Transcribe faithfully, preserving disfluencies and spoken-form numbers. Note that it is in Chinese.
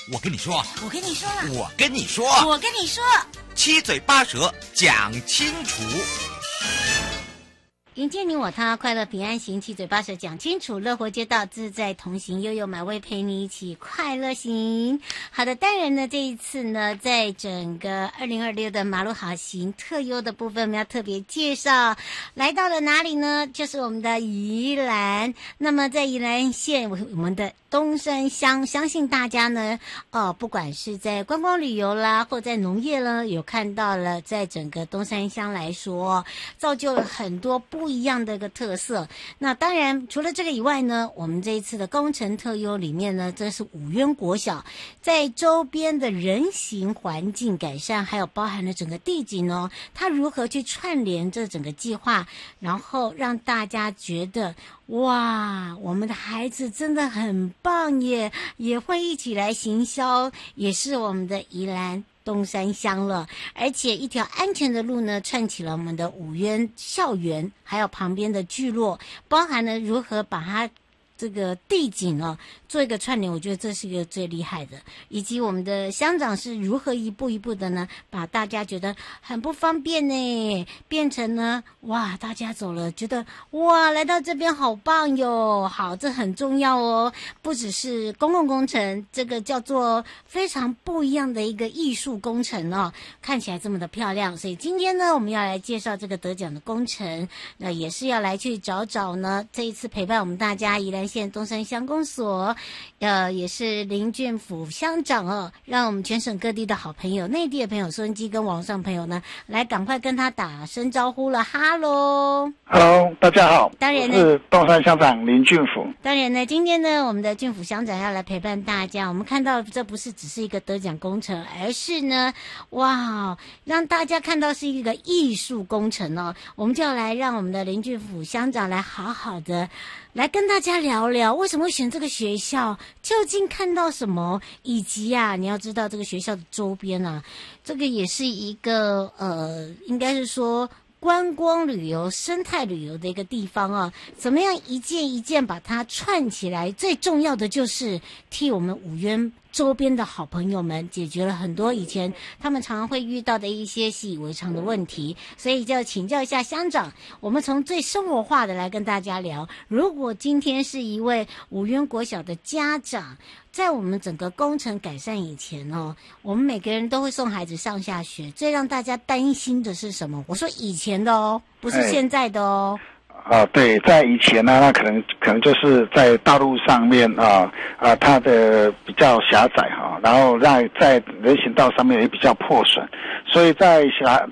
我跟你说， 我跟你说了， 我跟你说， 我跟你说， 七嘴八舌讲清楚。 迎接你我他，快乐平安行，七嘴八舌讲清楚，乐活街道自在同行，悠悠满位陪你一起快乐行。好的，当然呢，这一次呢，在整个二零二六的马路好行特优的部分，我们要特别介绍，来到了哪里呢？就是我们的宜兰。那么在宜兰县，我们的东山乡，相信大家呢，哦，不管是在观光旅游啦，或在农业呢，有看到了，在整个东山乡来说，造就了很多不一样的一个特色。那当然，除了这个以外呢，我们这一次的工程特优里面呢，这是五渊国小在周边的人行环境改善，还有包含了整个地景哦，它如何去串联这整个计划，然后让大家觉得哇，我们的孩子真的很棒耶，也会一起来行销，也是我们的宜兰东山乡了。而且一条安全的路呢，串起了我们的五渊校园，还有旁边的聚落，包含了如何把它这个地景哦做一个串联，我觉得这是一个最厉害的，以及我们的乡长是如何一步一步的呢，把大家觉得很不方便呢，变成呢哇，大家走了觉得哇，来到这边好棒哟，好，这很重要哦，不只是公共工程，这个叫做非常不一样的一个艺术工程哦，看起来这么的漂亮。所以今天呢，我们要来介绍这个得奖的工程，那也是要来去找找呢，这一次陪伴我们大家宜兰县东山乡公所，呃，也是林俊甫乡长哦，让我们全省各地的好朋友、内地的朋友、收音机跟网上朋友呢，来赶快跟他打声招呼了，哈喽 ，Hello， 大家好， 当然呢， 我是东山乡长林俊甫。 当然呢，今天呢，我们的俊甫乡长要来陪伴大家。我们看到这不是只是一个得奖工程，而是呢，哇，让大家看到是一个艺术工程哦。我们就要来让我们的林俊甫乡长来好好的来跟大家聊聊，为什么会选这个学校，究竟看到什么，以及啊，你要知道这个学校的周边啊，这个也是一个呃，应该是说观光旅游、生态旅游的一个地方啊，怎么样一件一件把它串起来？最重要的就是替我们五渊周边的好朋友们解决了很多以前他们常常会遇到的一些习以为常的问题，所以就要请教一下乡长，我们从最生活化的来跟大家聊。如果今天是一位五渊国小的家长，在我们整个工程改善以前哦，我们每个人都会送孩子上下学，最让大家担心的是什么？我说以前的哦，不是现在的哦。 啊、呃，对，在以前呢，那可能可能就是在道路上面啊啊、呃，它的比较狭窄哈、啊，然后让在人行道上面也比较破损，所以在狭